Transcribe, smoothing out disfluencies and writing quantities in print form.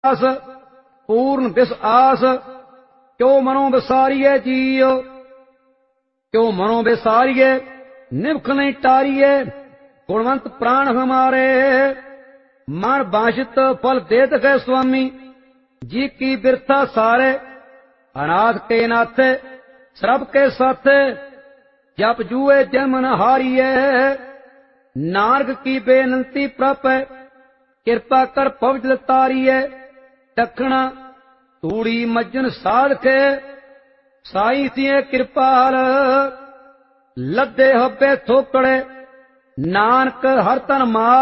आस पूर्ण दिस आस क्यों मनो विसारिये जियो क्यों मनो विसारिये निभख नहीं टारिये गुणवंत प्राण हमारे मन बांशित फल देत गए स्वामी जी की बिरथा सारे अनाथ के नाथे सरब के साथे जप जुए जन्म न हारिये नानक की बेनंती प्रप कृपा कर पवज तारिये दखना तूड़ी मज्जन साध के साई सिए कृपाल लद्दे हब्बे थोकड़े नानक हर तन मार